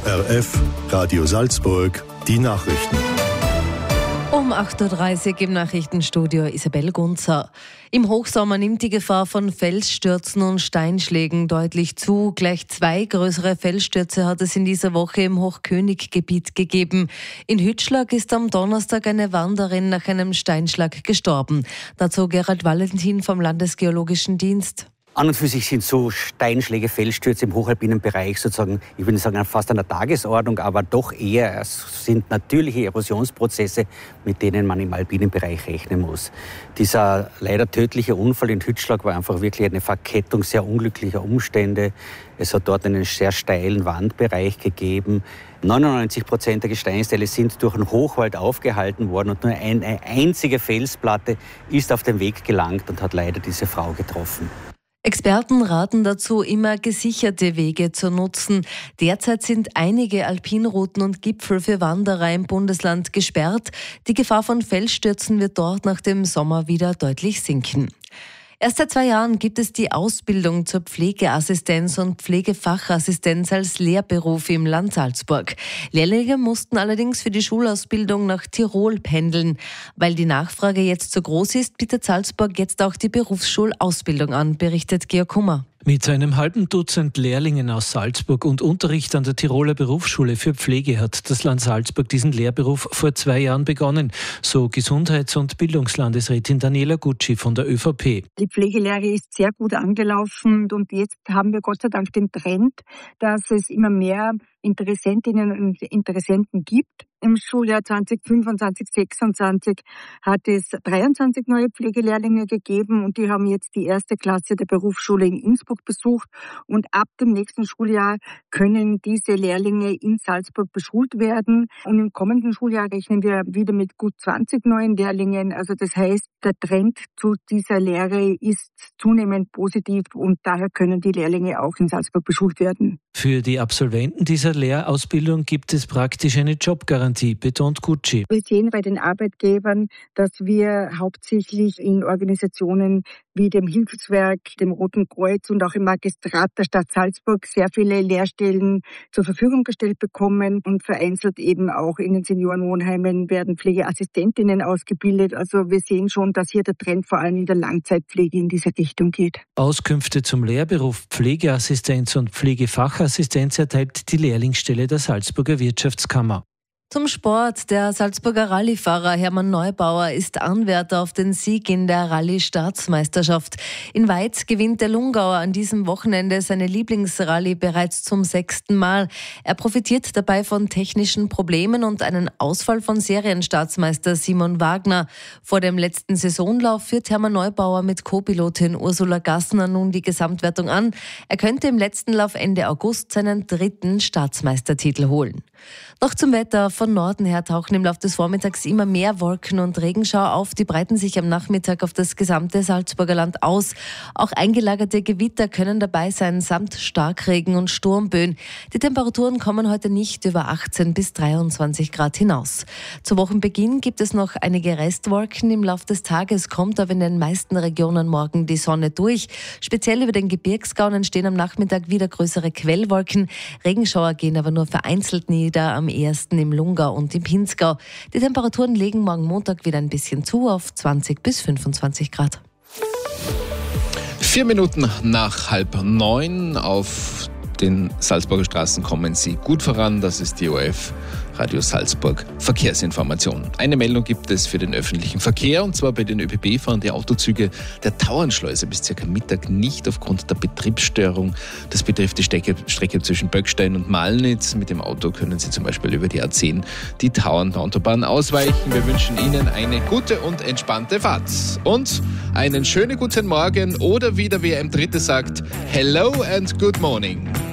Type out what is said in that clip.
ORF, Radio Salzburg, die Nachrichten. Um 8.30 Uhr im Nachrichtenstudio Isabel Gunzer. Im Hochsommer nimmt die Gefahr von Felsstürzen und Steinschlägen deutlich zu. Gleich 2 größere Felsstürze hat es in dieser Woche im Hochköniggebiet gegeben. In Hütschlag ist am Donnerstag eine Wanderin nach einem Steinschlag gestorben. Dazu Gerald Valentin vom Landesgeologischen Dienst. An und für sich sind so Steinschläge, Felsstürze im hochalpinen Bereich sozusagen, ich würde nicht sagen fast an der Tagesordnung, aber doch eher, es sind natürliche Erosionsprozesse, mit denen man im alpinen Bereich rechnen muss. Dieser leider tödliche Unfall in Hütschlag war einfach wirklich eine Verkettung sehr unglücklicher Umstände. Es hat dort einen sehr steilen Wandbereich gegeben. 99% der Gesteinsteile sind durch den Hochwald aufgehalten worden und nur eine einzige Felsplatte ist auf den Weg gelangt und hat leider diese Frau getroffen. Experten raten dazu, immer gesicherte Wege zu nutzen. Derzeit sind einige Alpinrouten und Gipfel für Wanderer im Bundesland gesperrt. Die Gefahr von Felsstürzen wird dort nach dem Sommer wieder deutlich sinken. Erst seit 2 Jahren gibt es die Ausbildung zur Pflegeassistenz und Pflegefachassistenz als Lehrberuf im Land Salzburg. Lehrlinge mussten allerdings für die Schulausbildung nach Tirol pendeln. Weil die Nachfrage jetzt so groß ist, bietet Salzburg jetzt auch die Berufsschulausbildung an, berichtet Georg Hummer. Mit einem halben Dutzend Lehrlingen aus Salzburg und Unterricht an der Tiroler Berufsschule für Pflege hat das Land Salzburg diesen Lehrberuf vor 2 Jahren begonnen, so Gesundheits- und Bildungslandesrätin Daniela Gucci von der ÖVP. Die Pflegelehre ist sehr gut angelaufen und jetzt haben wir Gott sei Dank den Trend, dass es immer mehr Interessentinnen und Interessenten gibt. Im Schuljahr 2025/26 hat es 23 neue Pflegelehrlinge gegeben und die haben jetzt die 1. Klasse der Berufsschule in Innsbruck besucht. Und ab dem nächsten Schuljahr können diese Lehrlinge in Salzburg beschult werden. Und im kommenden Schuljahr rechnen wir wieder mit gut 20 neuen Lehrlingen. Also das heißt, der Trend zu dieser Lehre ist zunehmend positiv und daher können die Lehrlinge auch in Salzburg beschult werden. Für die Absolventen dieser Lehrausbildung gibt es praktisch eine Jobgarantie, betont Gucci. Wir sehen bei den Arbeitgebern, dass wir hauptsächlich in Organisationen wie dem Hilfswerk, dem Roten Kreuz und auch im Magistrat der Stadt Salzburg sehr viele Lehrstellen zur Verfügung gestellt bekommen und vereinzelt eben auch in den Seniorenwohnheimen werden Pflegeassistentinnen ausgebildet. Also wir sehen schon, dass hier der Trend vor allem in der Langzeitpflege in diese Richtung geht. Auskünfte zum Lehrberuf Pflegeassistenz und Pflegefachassistenz erteilt die Lehrlingsstelle der Salzburger Wirtschaftskammer. Zum Sport. Der Salzburger Rallyefahrer Hermann Neubauer ist Anwärter auf den Sieg in der Rallye-Staatsmeisterschaft. In Weiz gewinnt der Lungauer an diesem Wochenende seine Lieblingsrallye bereits zum 6. Mal. Er profitiert dabei von technischen Problemen und einen Ausfall von Serienstaatsmeister Simon Wagner. Vor dem letzten Saisonlauf führt Hermann Neubauer mit Co-Pilotin Ursula Gassner nun die Gesamtwertung an. Er könnte im letzten Lauf Ende August seinen 3. Staatsmeistertitel holen. Noch zum Wetter. Von Norden her tauchen im Laufe des Vormittags immer mehr Wolken und Regenschauer auf. Die breiten sich am Nachmittag auf das gesamte Salzburger Land aus. Auch eingelagerte Gewitter können dabei sein, samt Starkregen und Sturmböen. Die Temperaturen kommen heute nicht über 18 bis 23 Grad hinaus. Zu Wochenbeginn gibt es noch einige Restwolken. Im Laufe des Tages kommt aber in den meisten Regionen morgen die Sonne durch. Speziell über den Gebirgsgauen entstehen am Nachmittag wieder größere Quellwolken. Regenschauer gehen aber nur vereinzelt nieder, am ehesten im Lungau und im Pinzgau. Die Temperaturen legen morgen Montag wieder ein bisschen zu auf 20 bis 25 Grad. 4 Minuten nach 8:30 auf den Salzburger Straßen kommen Sie gut voran. Das ist die ORF Radio Salzburg Verkehrsinformation. Eine Meldung gibt es für den öffentlichen Verkehr und zwar bei den ÖBB fahren die Autozüge der Tauernschleuse bis ca. Mittag nicht aufgrund der Betriebsstörung. Das betrifft die Strecke zwischen Böckstein und Malnitz. Mit dem Auto können Sie zum Beispiel über die A10 die Tauernautobahn ausweichen. Wir wünschen Ihnen eine gute und entspannte Fahrt und einen schönen guten Morgen oder wie der WM-Dritte sagt, hello and good morning.